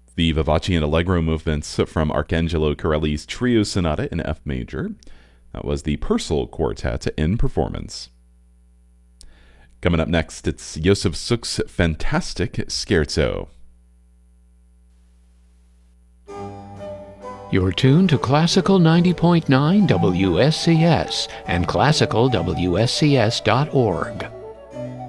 The Vivace and Allegro movements from Arcangelo Corelli's Trio Sonata in F major. That was the Purcell Quartet in performance. Coming up next, it's Josef Suk's Fantastic Scherzo. You're tuned to Classical 90.9 WSCS and classicalwscs.org.